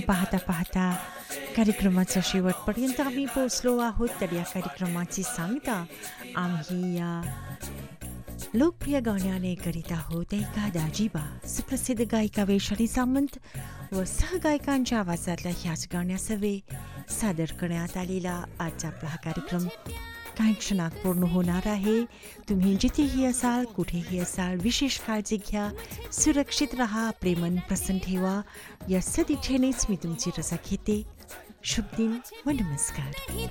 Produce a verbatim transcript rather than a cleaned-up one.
पाहता पाहता कार्यक्रमाचा शेवटपर्यंत आम्ही पोहोचलो आहोत. तर या कार्यक्रमाची सांगता आम्ही या लोकप्रिय गाण्याने करीत आहोत. एका दाजीबा सुप्रसिद्ध गायिका वैशाली सामंत व सहगायकांच्या आवाजातल्या ह्याच गाण्यासवे सादर करण्यात आलेला आजचा आपला हा कार्यक्रम काही क्षणात पूर्ण होणार आहे. तुम्ही जिथेही असाल, कुठेही असाल, विशेष काळजी घ्या, सुरक्षित राहा, आपले मन प्रसन्न ठेवा. या सदिच्छेनेच मी तुमची रजा घेते. शुभ दिन व नमस्कार.